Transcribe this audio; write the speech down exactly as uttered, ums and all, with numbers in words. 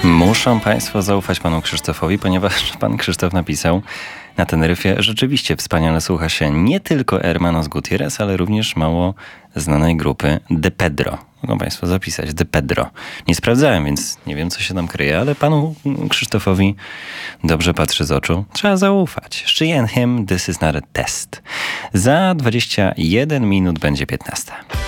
Muszą Państwo zaufać panu Krzysztofowi, ponieważ pan Krzysztof napisał: na Teneryfie rzeczywiście wspaniale słucha się nie tylko Hermanos Gutierrez, ale również mało znanej grupy De Pedro. Mogą Państwo zapisać De Pedro. Nie sprawdzałem, więc nie wiem, co się tam kryje, ale panu Krzysztofowi dobrze patrzy z oczu. Trzeba zaufać. She and him, this is not a test. Za dwadzieścia jeden minut będzie piętnasta.